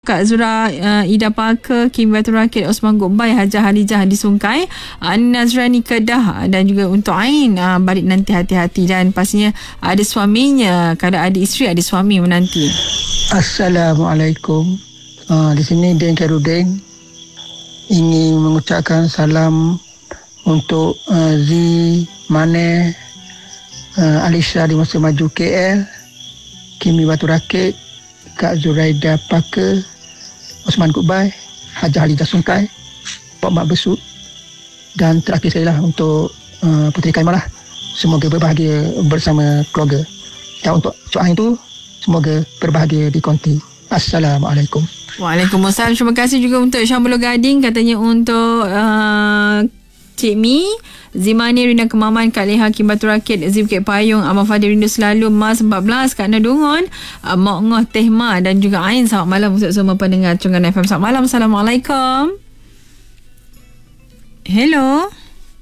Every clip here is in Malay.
Kak Zura Ida Parker, Kim Batu Rakit, Osman Gokbai, Hajah Halijah di Sungkai, Nazrani Kedah, dan juga untuk Ain balik nanti hati-hati, dan pastinya ada suaminya. Kalau ada isteri ada suami menanti. Assalamualaikum. Di sini Den Khairudin ingin mengucapkan salam untuk Zee, Mane, Alisha di Masa Maju KL, Kimi Batu Rakit, Kak Zuraida Parker, Osman Gokbai, Hajah Halijah Sungkai, Pak Mak Besut, dan terakhir saya lah untuk Puteri Kaimalah. Semoga berbahagia bersama keluarga. Dan untuk Cik Ain tu, semoga berbahagia di konti. Assalamualaikum. Waalaikumsalam. Terima kasih juga untuk Syambulo Gading, katanya untuk Cik Mi, Zimani Rina Kemaman, Kak Leha, Kim Batu Rakit, Zim Bukit Payung, Abang Fadil rindu selalu, Mas 14, Kak Nadungon, Mak Ngoh Tehma, dan juga Ain. Selamat malam untuk semua pendengar Conggan FM. Selamat malam. Assalamualaikum. Hello.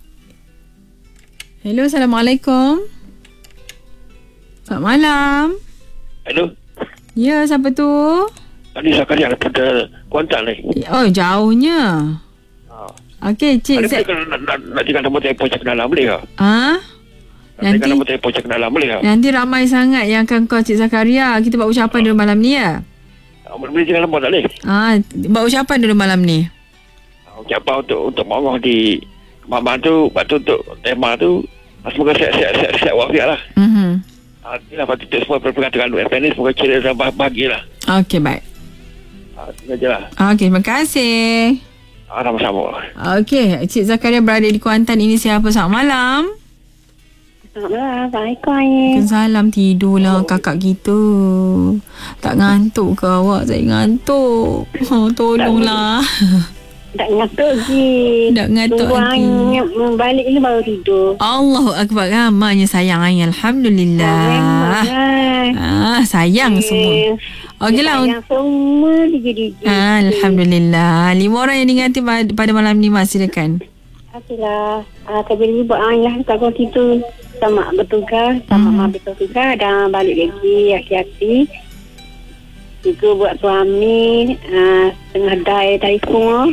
Assalamualaikum. Selamat malam. Hello. Ya, siapa tu? Tadi Zakaria daripada Kuantan ni. Oh, jauhnya. Okey, Cik. Nak tinggal nombor telefon cek kenalan boleh ke? Nanti nombor telefon cek kenalan boleh ke? Nanti ramai sangat yang akan call Cik Zakaria. Kita buat ucapan dulu malam ni ya. Boleh tinggal nombor tak boleh? Buat ucapan dulu malam ni. Ucapan untuk Mongoh di Mama tu, batu untuk tema tu. Semoga sihat walafiat lah. Inilah patut semua perpengaruhan FM ni, semoga ceria dan bahagia lah. Okey, baik. Itu sajalah. Okey, terima kasih. Sama-sama. Okey, Cik Zakaria berada di Kuantan. Ini siapa? Selamat malam. Selamat malam. Assalamualaikum. Salam, tidurlah kakak kita. Tak ngantuk ke awak? Saya ngantuk. Tolonglah. Tak ngantuk lagi. Tak ngantuk lagi. Balik ni baru tidur. Allahu Akbar. Ramanya sayang Ain. Alhamdulillah. Sayang semua. Okeylah. Sayang semua DJ. Alhamdulillah. 5 orang yang diingati pada malam ni, Mas. Silakan. Okeylah. Kejadian buat Ain lah. Tak kau tidur. Sama bertugas. Sama mak bertugas. Dan balik lagi. Hati-hati. Juga buat suami. Tengah die telefon.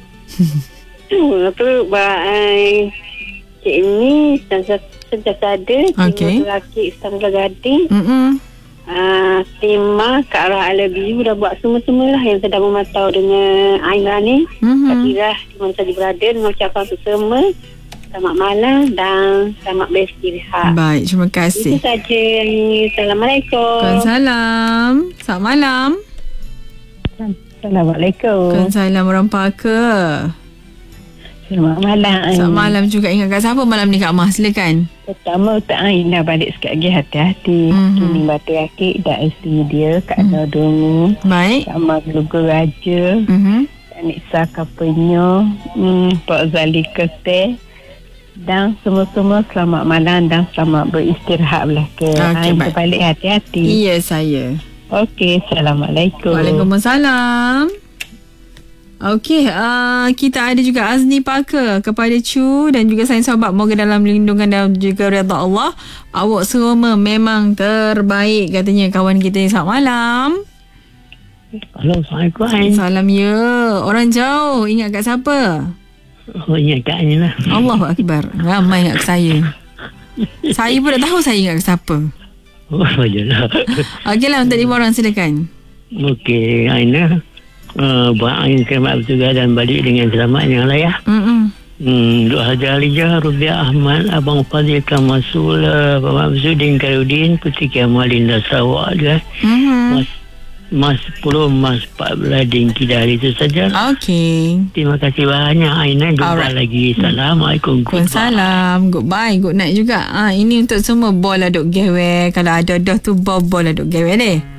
Tu buat cik ni sentiasa ada. Okey. Lelaki Sambulo Gading. Tema ke arah I love you dah buat semua-semua lah yang sedang memantau dengan Aina ni. Kira di mana saja berada, mengucapkan untuk semua selamat malam dan selamat beristirahat. Baik, terima kasih. Itu saja. Assalamualaikum. Waalaikumsalam. Selamat malam. Assalamualaikum. Waalaikumsalam orang Parker. Selamat malam. Selamat malam juga. Ingat kat siapa malam ni Kak Mah? Silakan. Pertama untuk Ain dah balik sikit lagi, hati-hati. Kini Batu Rakit dan isteri dia Kak Nodungu. Baik. Sama Gelugur Raja. Anissa Kapenyo, Pak Zali Kete. Dan semua-semua selamat malam dan selamat beristirahat belaka. Ain balik hati-hati. Ya, saya. Okey, Assalamualaikum. Waalaikumsalam. Okey, kita ada juga Azni Parker kepada Chu dan juga sayang sahabat, moga dalam lindungan dan juga redha Allah. Awak semua memang terbaik, katanya kawan kita ni. Selamat malam. Halo, Assalamualaikum. Salam ya. Orang jauh, ingat kat siapa? Oh, ingat kat ni lah. Allahu Akbar. Ramai ingat kat saya. Saya pun tak tahu saya ingat kat siapa. Oh, jelah. Okeylah, untuk 5 orang silakan. Okey, Aina. Buat Ain selamat bertugas dan balik dengan selamat yang layak. Duk Hajah Halijah, Rubiah Ahmad, Abang Fadil Kamasul, Bapak Zudin Khairudin, Puteri Kamalin dan Sarawak juga. Mas 10, Mas 14 Dinki dari itu saja. Okey. Terima kasih banyak Aina. Jumpa lagi. Assalamualaikum. Waalaikumsalam. Goodbye. Good night juga. Ini untuk semua bola duk gewe. Kalau ada dah tu bol-bol duk gewe deh.